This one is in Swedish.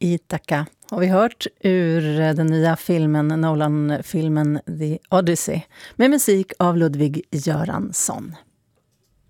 Ithaka har vi hört ur den nya filmen, Nolan-filmen The Odyssey, med musik av Ludwig Göransson.